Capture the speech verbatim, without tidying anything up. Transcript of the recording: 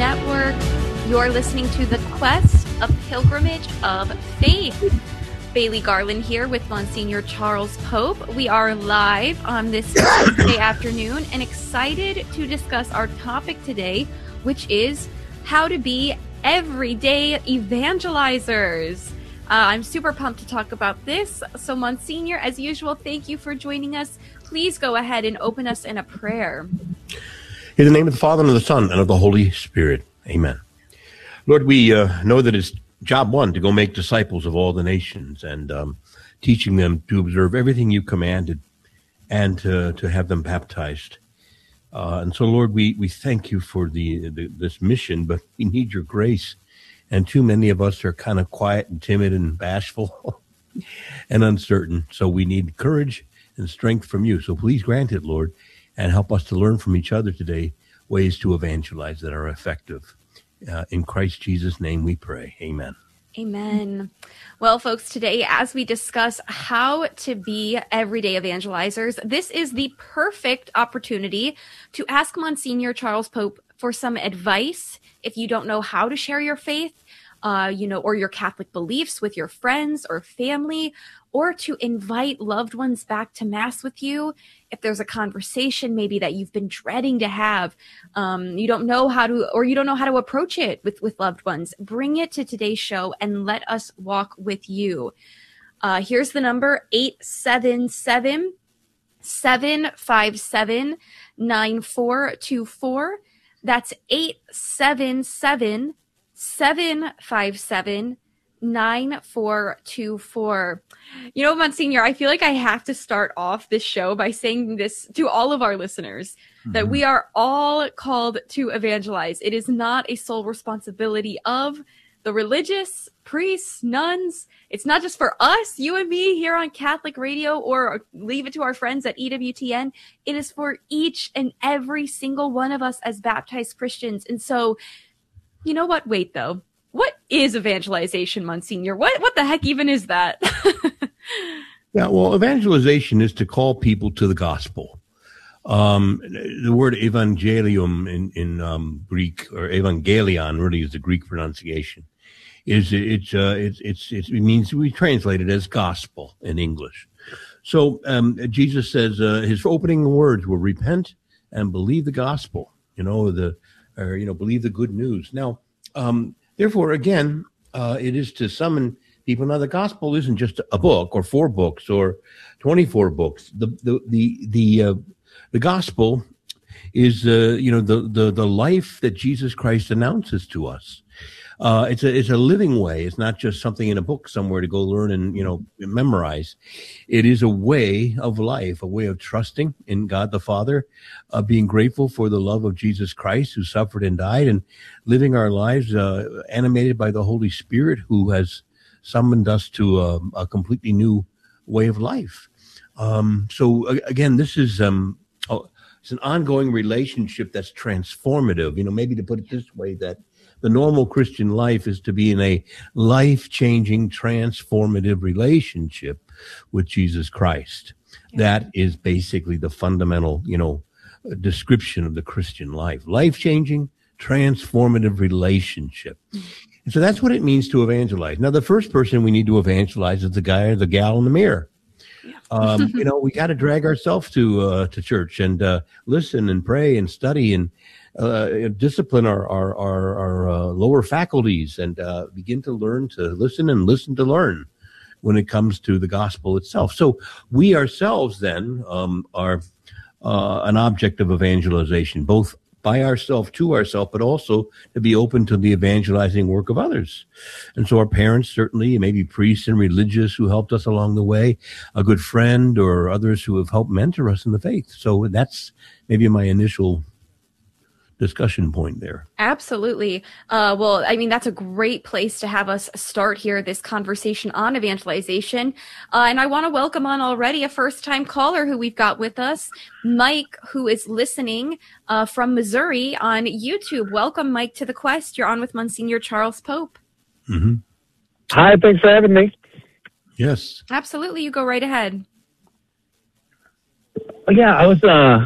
Network. You're listening to The Quest, a Pilgrimage of Faith. Bailey Garland here with Monsignor Charles Pope. We are live on this Tuesday afternoon and excited to discuss our topic today, which is how to be everyday evangelizers. Uh, I'm super pumped to talk about this. So, Monsignor, as usual, thank you for joining us. Please go ahead and open us in a prayer. In the name of the Father, and of the Son, and of the Holy Spirit. Amen. Lord, we uh, know that it's job one to go make disciples of all the nations and um, teaching them to observe everything you commanded and to, to have them baptized. Uh, and so, Lord, we, we thank you for the, the this mission, but we need your grace. And too many of us are kind of quiet and timid and bashful and uncertain. So we need courage and strength from you. So please grant it, Lord, and help us to learn from each other today ways to evangelize that are effective. Uh, in Christ Jesus' name we pray. Amen. Amen. Well, folks, today, as we discuss how to be everyday evangelizers, this is the perfect opportunity to ask Monsignor Charles Pope for some advice if you don't know how to share your faith, uh, you know, or your Catholic beliefs with your friends or family, or to invite loved ones back to Mass with you. If there's a conversation maybe that you've been dreading to have, um, you don't know how to, or you don't know how to approach it with, with loved ones, bring it to today's show and let us walk with you. Uh, here's the number, eight seven seven, seven five seven, nine four two four. That's eight seven seven, seven five seven, nine four two four. You know, Monsignor, I feel like I have to start off this show by saying this to all of our listeners, mm-hmm. that we are all called to evangelize. It is not a sole responsibility of the religious, priests, nuns. It's not just for us, you and me here on Catholic Radio, or leave it to our friends at E W T N. It is for each and every single one of us as baptized Christians. And so, you know what? Wait, though. What is evangelization, Monsignor? What what the heck even is that? Yeah, well, evangelization is to call people to the gospel. Um, the word evangelium in, in um, Greek, or evangelion really is the Greek pronunciation, is it's uh, it's, it's it's it means, we translate it as gospel in English. So um, Jesus says uh, his opening words were repent and believe the gospel. You know the or you know believe the good news. Now. Um, Therefore, again, uh, it is to summon people. Now, the gospel isn't just a book or four books or twenty-four books. The the the the, uh, the gospel is, uh, you know, the, the the life that Jesus Christ announces to us. Uh, it's a it's a living way. It's not just something in a book somewhere to go learn and, you know, memorize. It is a way of life, a way of trusting in God the Father, uh, being grateful for the love of Jesus Christ who suffered and died, and living our lives uh, animated by the Holy Spirit who has summoned us to a, a completely new way of life. Um, so again, this is um, oh, it's an ongoing relationship that's transformative. You know, maybe to put it this way, that the normal Christian life is to be in a life-changing, transformative relationship with Jesus Christ. Yeah. That is basically the fundamental, you know, description of the Christian life. Life-changing, transformative relationship. Mm-hmm. And so that's what it means to evangelize. Now, the first person we need to evangelize is the guy or the gal in the mirror. Yeah. um, you know, we got to drag ourselves to uh, to church and uh, listen and pray and study and Uh, discipline our our our, our uh, lower faculties and uh, begin to learn to listen and listen to learn when it comes to the gospel itself. So we ourselves then um, are uh, an object of evangelization, both by ourselves to ourselves, but also to be open to the evangelizing work of others. And so our parents, certainly, maybe priests and religious who helped us along the way, a good friend or others who have helped mentor us in the faith. So that's maybe my initial discussion point there. Absolutely. Uh, well, I mean, that's a great place to have us start here, this conversation on evangelization. Uh, and I want to welcome on already a first-time caller who we've got with us, Mike, who is listening uh, from Missouri on YouTube. Welcome, Mike, to The Quest. You're on with Monsignor Charles Pope. Mm-hmm. Hi, thanks for having me. Yes. Absolutely. You go right ahead. Yeah, I was uh,